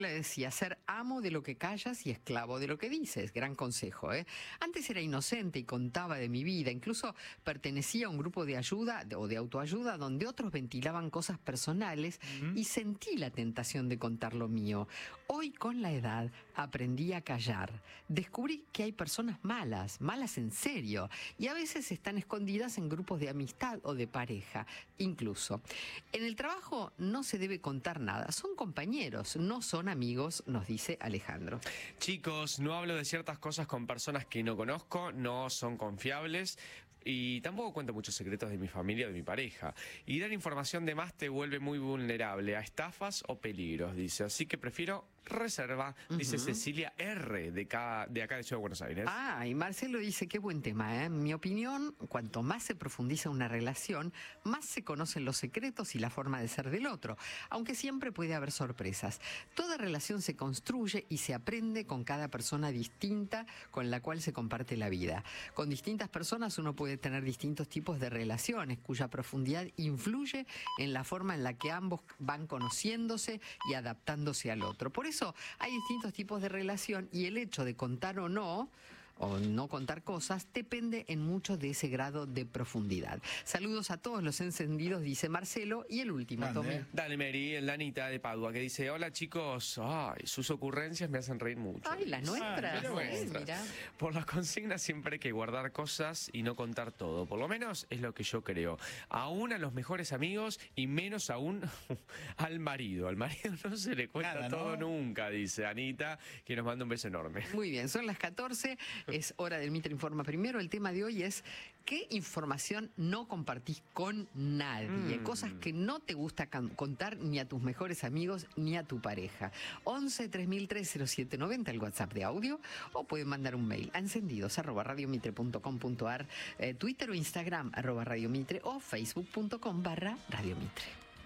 Le decía, ser amo de lo que callas y esclavo de lo que dices. Gran consejo, ¿eh? Antes era inocente y contaba de mi vida. Incluso pertenecía a un grupo de ayuda o de autoayuda donde otros ventilaban cosas personales y sentí la tentación de contar lo mío. Hoy, con la edad, aprendí a callar. Descubrí que hay personas malas, malas en serio, y a veces están escondidas en grupos de amistad o de pareja, incluso. En el trabajo no se debe contar nada. Son compañeros, no son amigos, nos dice Alejandro. Chicos, no hablo de ciertas cosas con personas que no conozco, no son confiables. Y tampoco cuento muchos secretos de mi familia o de mi pareja. Y dar información de más te vuelve muy vulnerable a estafas o peligros, dice. Así que prefiero reserva, dice Cecilia R. de acá de Ciudad de Buenos Aires. Ah, y Marcelo dice, qué buen tema, ¿eh? En mi opinión, cuanto más se profundiza una relación, más se conocen los secretos y la forma de ser del otro, aunque siempre puede haber sorpresas. Toda relación se construye y se aprende con cada persona distinta con la cual se comparte la vida. Con distintas personas uno puede tener distintos tipos de relaciones cuya profundidad influye en la forma en la que ambos van conociéndose y adaptándose al otro. Por eso hay distintos tipos de relación y el hecho de contar o no contar cosas, depende en mucho de ese grado de profundidad. Saludos a todos los encendidos, dice Marcelo. Y el último, Tommy. Dale, Mary, el Danita de Padua, que dice, hola chicos, ay, sus ocurrencias me hacen reír mucho. Ay, las nuestras. Mira. Por las consignas siempre hay que guardar cosas y no contar todo. Por lo menos es lo que yo creo. Aún a los mejores amigos y menos aún al marido. Al marido no se le cuenta nada, todo nunca, dice Anita, que nos manda un beso enorme. Muy bien, son las 14. Es hora del Mitre Informa Primero. El tema de hoy es ¿qué información no compartís con nadie? Cosas que no te gusta contar ni a tus mejores amigos ni a tu pareja. 11 3003 0790, el WhatsApp de audio, o pueden mandar un mail a encendidos@radiomitre.com.ar, Twitter o Instagram @radiomitre o facebook.com/radiomitre.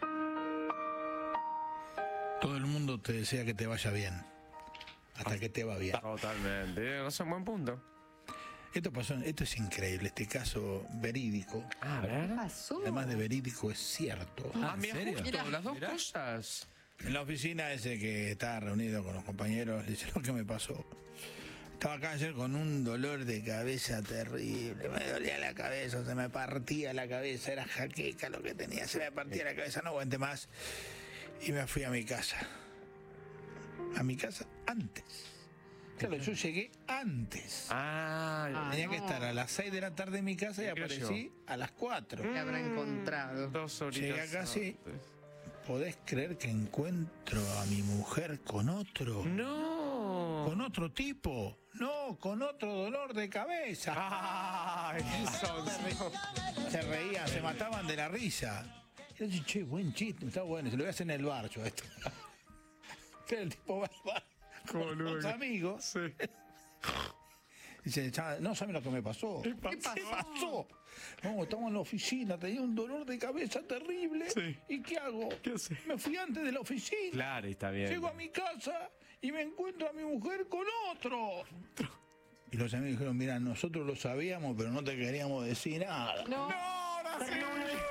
Todo el mundo te desea que te vaya bien. Hasta que te va bien. Totalmente, es un buen punto. Esto pasó, esto es increíble, este caso verídico. ¿Qué pasó? Además de verídico, es cierto. ¿En serio? Las dos cosas. En la oficina ese que estaba reunido con los compañeros, dice lo que me pasó. Estaba acá ayer con un dolor de cabeza terrible, me dolía la cabeza, se me partía la cabeza, era jaqueca lo que tenía, se me partía la cabeza, no aguanté más. Y me fui a mi casa. A mi casa antes. Claro, yo llegué antes. Tenía que estar a las 6 de la tarde en mi casa y aparecí a las 4. ¿Qué habrá encontrado? 2 horitas. Llegué a casi. ¿Podés creer que encuentro a mi mujer con otro? ¡No! ¿Con otro tipo? No, con otro dolor de cabeza. ¡Ay! Se reían, se mataban de la risa. Yo dije, che, buen chiste, está bueno, se lo voy a hacer en el bar yo esto. Pero el tipo va al bar con los amigos. Sí. Dice, no saben lo que me pasó. ¿Qué pasó? No, estamos en la oficina, tenía un dolor de cabeza terrible. Sí. ¿Y qué hago? ¿Qué hace? Me fui antes de la oficina. Claro, está bien. Llego a mi casa y me encuentro a mi mujer con otro. Y los amigos dijeron, mira, nosotros lo sabíamos, pero no te queríamos decir nada. No, ahora sí.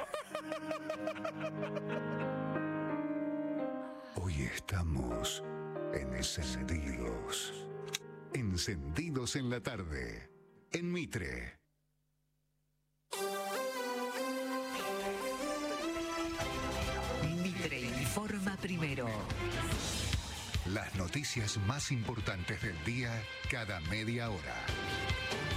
Hoy estamos encendidos. Encendidos en la tarde. En Mitre. Mitre Informa Primero. Las noticias más importantes del día cada media hora.